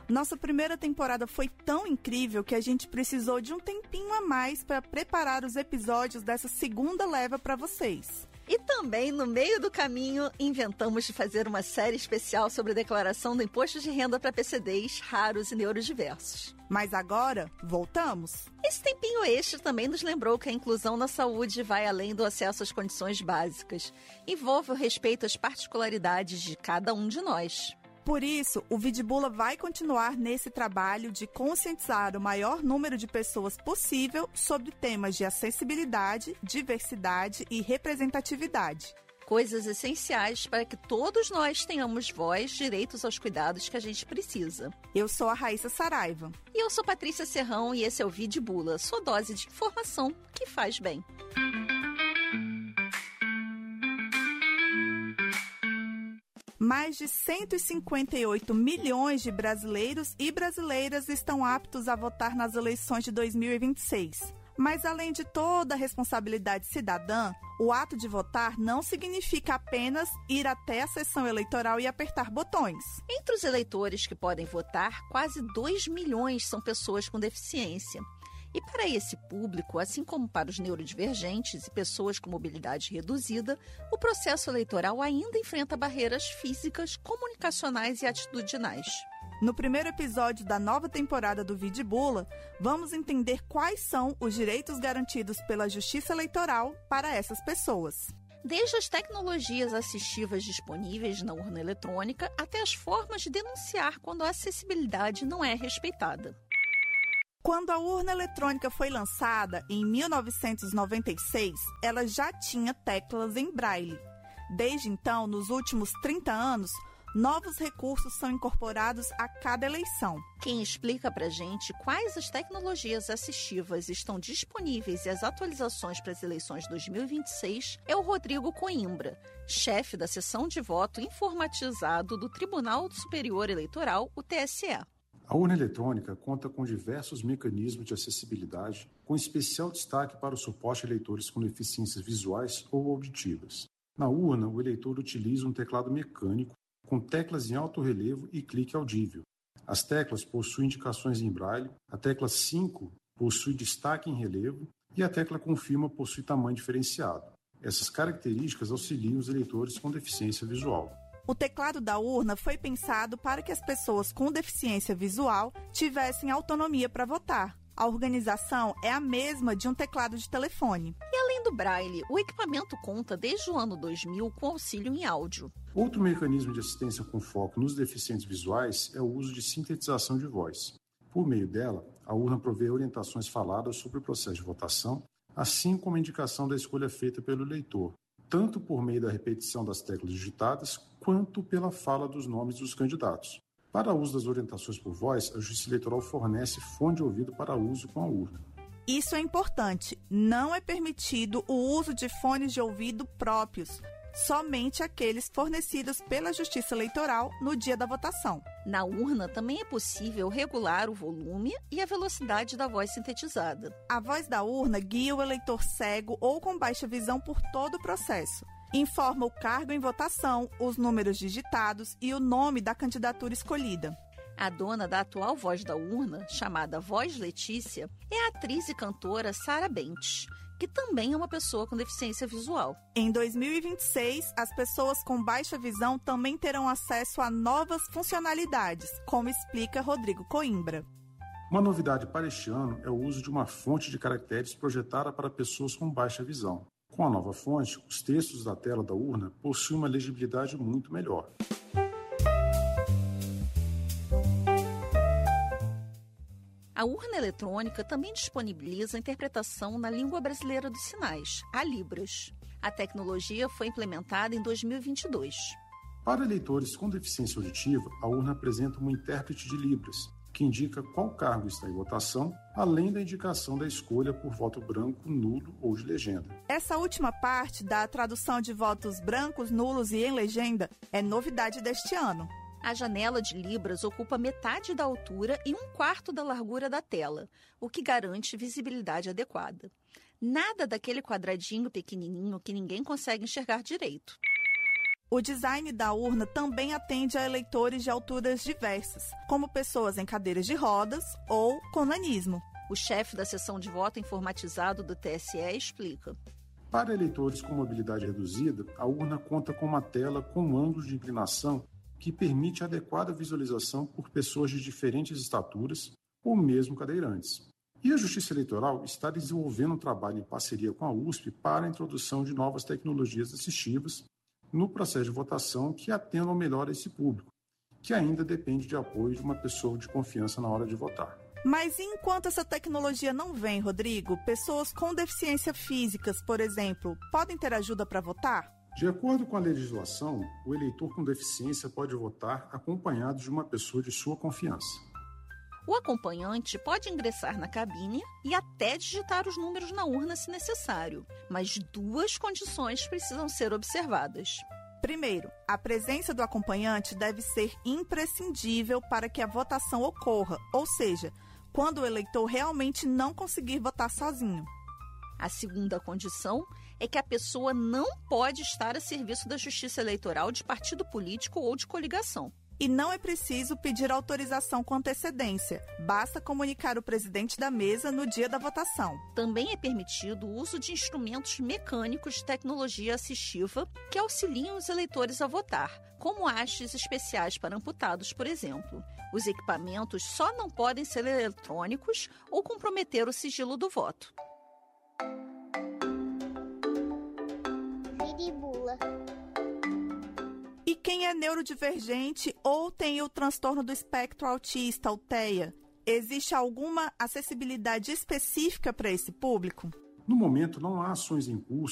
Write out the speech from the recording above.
Nossa primeira temporada foi tão incrível que a gente precisou de um tempinho a mais para preparar os episódios dessa segunda leva para vocês. E também, no meio do caminho, inventamos de fazer uma série especial sobre a declaração do imposto de renda para PCDs raros e neurodiversos. Mas agora, voltamos! Esse tempinho extra também nos lembrou que a inclusão na saúde vai além do acesso às condições básicas. Envolve o respeito às particularidades de cada um de nós. Por isso, o Vidibula vai continuar nesse trabalho de conscientizar o maior número de pessoas possível sobre temas de acessibilidade, diversidade e representatividade. Coisas essenciais para que todos nós tenhamos voz, direitos aos cuidados que a gente precisa. Eu sou a Raíssa Saraiva. E eu sou Patrícia Serrão e esse é o Vidibula, sua dose de informação que faz bem. Mais de 158 milhões de brasileiros e brasileiras estão aptos a votar nas eleições de 2026. Mas além de toda a responsabilidade cidadã, o ato de votar não significa apenas ir até a sessão eleitoral e apertar botões. Entre os eleitores que podem votar, quase 2 milhões são pessoas com deficiência. E para esse público, assim como para os neurodivergentes e pessoas com mobilidade reduzida, o processo eleitoral ainda enfrenta barreiras físicas, comunicacionais e atitudinais. No primeiro episódio da nova temporada do Vidibula, vamos entender quais são os direitos garantidos pela Justiça Eleitoral para essas pessoas. Desde as tecnologias assistivas disponíveis na urna eletrônica até as formas de denunciar quando a acessibilidade não é respeitada. Quando a urna eletrônica foi lançada, em 1996, ela já tinha teclas em braille. Desde então, nos últimos 30 anos, novos recursos são incorporados a cada eleição. Quem explica pra gente quais as tecnologias assistivas estão disponíveis e as atualizações para as eleições de 2026 é o Rodrigo Coimbra, chefe da seção de voto informatizado do Tribunal Superior Eleitoral, o TSE. A urna eletrônica conta com diversos mecanismos de acessibilidade, com especial destaque para o suporte a eleitores com deficiências visuais ou auditivas. Na urna, o eleitor utiliza um teclado mecânico com teclas em alto relevo e clique audível. As teclas possuem indicações em braille, a tecla 5 possui destaque em relevo e a tecla confirma possui tamanho diferenciado. Essas características auxiliam os eleitores com deficiência visual. O teclado da urna foi pensado para que as pessoas com deficiência visual tivessem autonomia para votar. A organização é a mesma de um teclado de telefone. E além do braille, o equipamento conta desde o ano 2000 com auxílio em áudio. Outro mecanismo de assistência com foco nos deficientes visuais é o uso de sintetização de voz. Por meio dela, a urna provê orientações faladas sobre o processo de votação, assim como a indicação da escolha feita pelo eleitor, tanto por meio da repetição das teclas digitadas, quanto pela fala dos nomes dos candidatos. Para uso das orientações por voz, a Justiça Eleitoral fornece fone de ouvido para uso com a urna. Isso é importante. Não é permitido o uso de fones de ouvido próprios, somente aqueles fornecidos pela Justiça Eleitoral no dia da votação. Na urna também é possível regular o volume e a velocidade da voz sintetizada. A voz da urna guia o eleitor cego ou com baixa visão por todo o processo. Informa o cargo em votação, os números digitados e o nome da candidatura escolhida. A dona da atual voz da urna, chamada Voz Letícia, é a atriz e cantora Sara Bentes, que também é uma pessoa com deficiência visual. Em 2026, as pessoas com baixa visão também terão acesso a novas funcionalidades, como explica Rodrigo Coimbra. Uma novidade para este ano é o uso de uma fonte de caracteres projetada para pessoas com baixa visão. Com a nova fonte, os textos da tela da urna possuem uma legibilidade muito melhor. A urna eletrônica também disponibiliza a interpretação na língua brasileira dos sinais, a Libras. A tecnologia foi implementada em 2022. Para eleitores com deficiência auditiva, a urna apresenta uma intérprete de Libras, que indica qual cargo está em votação, além da indicação da escolha por voto branco, nulo ou de legenda. Essa última parte da tradução de votos brancos, nulos e em legenda é novidade deste ano. A janela de Libras ocupa metade da altura e 1/4 da largura da tela, o que garante visibilidade adequada. Nada daquele quadradinho pequenininho que ninguém consegue enxergar direito. O design da urna também atende a eleitores de alturas diversas, como pessoas em cadeiras de rodas ou com nanismo. O chefe da seção de voto informatizado do TSE explica. Para eleitores com mobilidade reduzida, a urna conta com uma tela com ângulo de inclinação que permite adequada visualização por pessoas de diferentes estaturas ou mesmo cadeirantes. E a Justiça Eleitoral está desenvolvendo um trabalho em parceria com a USP para a introdução de novas tecnologias assistivas no processo de votação que atendam melhor a esse público, que ainda depende de apoio de uma pessoa de confiança na hora de votar. Mas enquanto essa tecnologia não vem, Rodrigo, pessoas com deficiência físicas, por exemplo, podem ter ajuda para votar? De acordo com a legislação, o eleitor com deficiência pode votar acompanhado de uma pessoa de sua confiança. O acompanhante pode ingressar na cabine e até digitar os números na urna se necessário, mas 2 condições precisam ser observadas. Primeiro, a presença do acompanhante deve ser imprescindível para que a votação ocorra, ou seja, quando o eleitor realmente não conseguir votar sozinho. A segunda condição é que a pessoa não pode estar a serviço da Justiça Eleitoral de partido político ou de coligação. E não é preciso pedir autorização com antecedência, basta comunicar o presidente da mesa no dia da votação. Também é permitido o uso de instrumentos mecânicos de tecnologia assistiva que auxiliam os eleitores a votar, como hastes especiais para amputados, por exemplo. Os equipamentos só não podem ser eletrônicos ou comprometer o sigilo do voto. E quem é neurodivergente ou tem o transtorno do espectro autista, o TEA, existe alguma acessibilidade específica para esse público? No momento, não há ações em curso